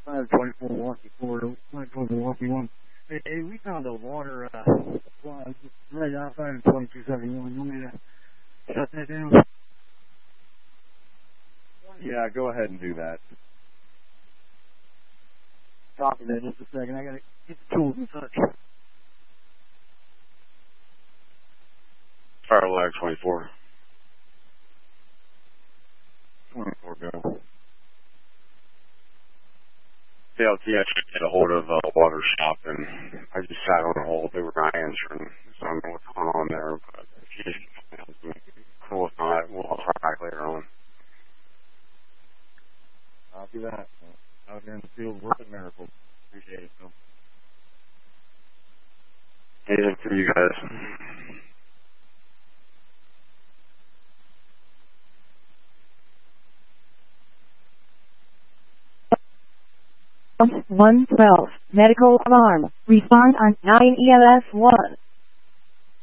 524 Milwaukee Corridor, 524 Milwaukee 1. Hey, we found a water supply just right outside of 2271. You want me to shut that down? Yeah, go ahead and do that. Copy that just a second. I gotta get the tools in touch. Fire lag 24. 24, go. Yeah, I tried to get a hold of Water Shop, and I just sat on hold. They were not answering, so I don't know what's going on there. But if you just get something else, cool. If not, I'll try back later on. Copy that. Out here in the field working miracles. Appreciate it, Phil. Anything for you guys. 112, medical alarm. Respond on 9 ELS 1.